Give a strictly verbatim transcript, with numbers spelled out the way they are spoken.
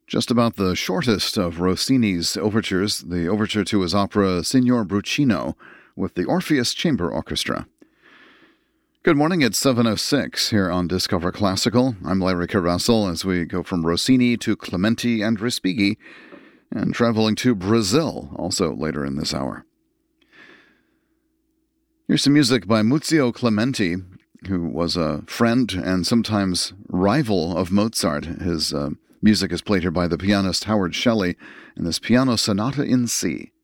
Just about the shortest of Rossini's overtures, the overture to his opera Signor Brucino with the Orpheus Chamber Orchestra. Good morning, it's seven oh six here on Discover Classical. I'm Larry Carasel as we go from Rossini to Clementi and Respighi and traveling to Brazil also later in this hour. Here's some music by Muzio Clementi, who was a friend and sometimes rival of Mozart. His uh, music is played here by the pianist Howard Shelley in this Piano Sonata in C.